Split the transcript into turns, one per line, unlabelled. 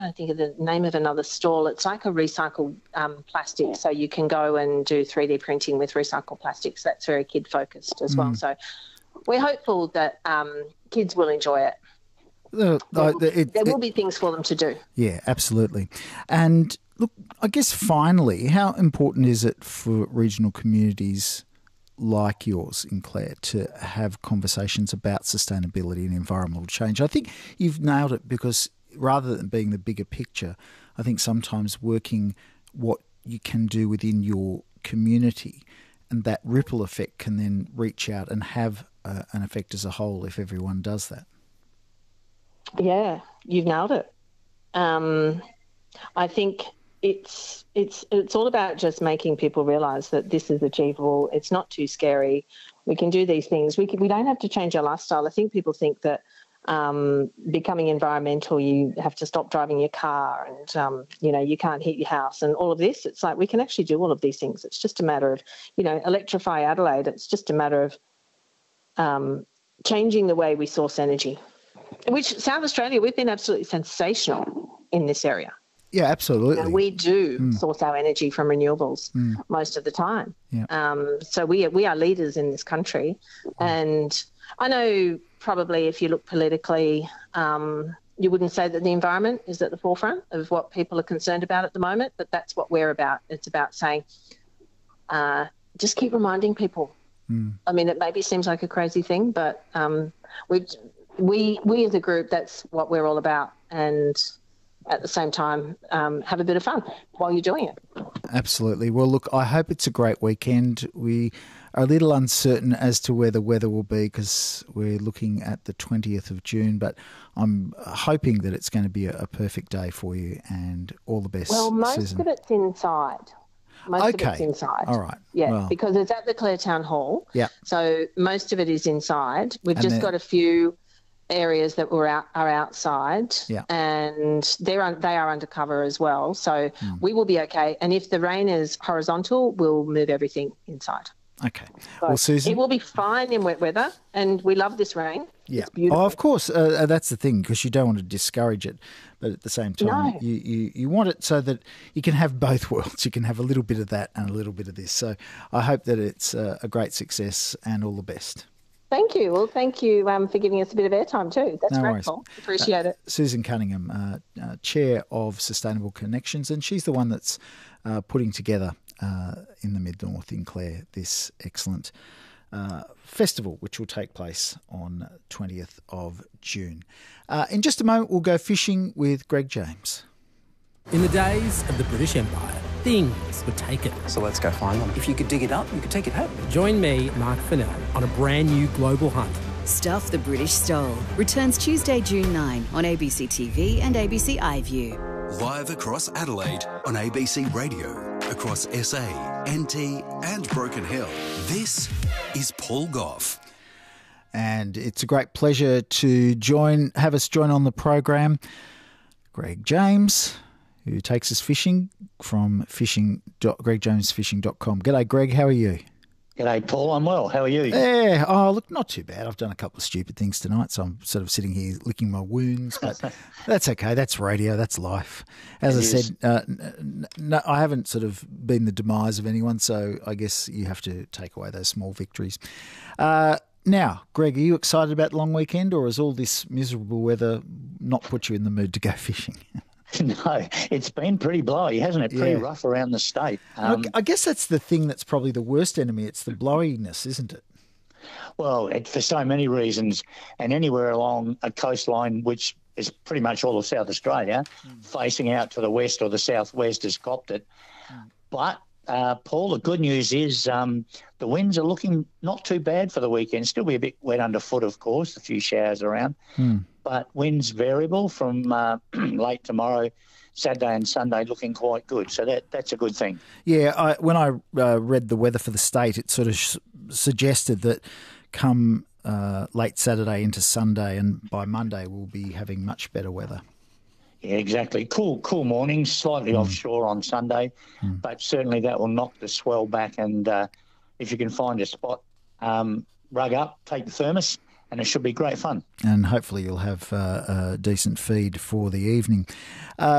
I think of the name of another stall. It's like a recycled plastic, so you can go and do 3D printing with recycled plastics. That's very kid-focused as well. So we're hopeful that kids will enjoy it. There will be things for them to do.
Yeah, absolutely. And look, I guess finally, how important is it for regional communities like yours in Clare to have conversations about sustainability and environmental change? I think you've nailed it, because rather than being the bigger picture, I think sometimes working what you can do within your community, and that ripple effect can then reach out and have an effect as a whole if everyone does that.
Yeah, you've nailed it. I think it's all about just making people realise that this is achievable. It's not too scary. We can do these things. We don't have to change our lifestyle. I think people think that becoming environmental, you have to stop driving your car and, you can't heat your house and all of this. It's like we can actually do all of these things. It's just a matter of, electrify Adelaide. It's just a matter of changing the way we source energy, which South Australia, we've been absolutely sensational in this area.
Yeah, absolutely.
We do source our energy from renewables most of the time.
Yeah.
So we are leaders in this country. And I know probably if you look politically, you wouldn't say that the environment is at the forefront of what people are concerned about at the moment, but that's what we're about. It's about saying, just keep reminding people. I mean, it maybe seems like a crazy thing, but we as a group, that's what we're all about. And at the same time, have a bit of fun while you're doing it.
Absolutely. Well, look, I hope it's a great weekend. We are a little uncertain as to where the weather will be because we're looking at the 20th of June, but I'm hoping that it's going to be a perfect day for you, and all the best,
Well, most
Susan.
of it's inside. Most of it's inside.
All right.
Yeah,
well,
because it's at the Clare Town Hall.
Yeah.
So most of it is inside. We've just got a few areas that are outside, and they are undercover as well. So we will be okay. And if the rain is horizontal, we'll move everything inside.
Okay.
So
well, Susan,
it will be fine in wet weather, and we love this rain.
Yeah.
It's beautiful.
Oh, of course. That's the thing, because you don't want to discourage it, but at the same time, you want it so that you can have both worlds. You can have a little bit of that and a little bit of this. So I hope that it's a great success, and all the best.
Thank you. Well, thank you for giving us a bit of airtime too. That's great, Paul. Appreciate it.
Susan Cunningham, Chair of Sustainable Connections, and she's the one that's putting together in the Mid-North in Clare this excellent festival, which will take place on 20th of June. In just a moment, we'll go fishing with Greg James.
In the days of the British Empire, things were taken.
So let's go find them. If you could dig it up, you could take it home.
Join me, Mark Fennell, on a brand new global hunt.
Stuff the British Stole returns Tuesday, June 9 on ABC TV and ABC iView.
Live across Adelaide on ABC Radio, across SA, NT and Broken Hill. This is Paul Gough.
And it's a great pleasure to have us join on the program Greg James, who takes us fishing from gregjamesfishing.com. G'day, Greg. How are you?
G'day, Paul. I'm well. How are you?
Yeah. Oh, look, not too bad. I've done a couple of stupid things tonight, so I'm sort of sitting here licking my wounds, but that's okay. That's radio. That's life. As I said, no, I haven't sort of been the demise of anyone, so I guess you have to take away those small victories. Now, Greg, are you excited about the long weekend, or has all this miserable weather not put you in the mood to go fishing?
No, it's been pretty blowy, hasn't it? Pretty rough around the state.
I guess that's the thing that's probably the worst enemy. It's the blowiness, isn't it?
Well, for so many reasons, and anywhere along a coastline, which is pretty much all of South Australia, facing out to the west or the southwest has copped it. But, Paul, the good news is the winds are looking not too bad for the weekend. Still be a bit wet underfoot, of course, a few showers around. But winds variable from late tomorrow, Saturday and Sunday looking quite good. So that's a good thing.
Yeah, when I read the weather for the state, it sort of suggested that come late Saturday into Sunday and by Monday we'll be having much better weather.
Yeah, exactly. Cool mornings, slightly offshore on Sunday, but certainly that will knock the swell back. And if you can find a spot, rug up, take the thermos, and it should be great fun.
And hopefully you'll have a decent feed for the evening.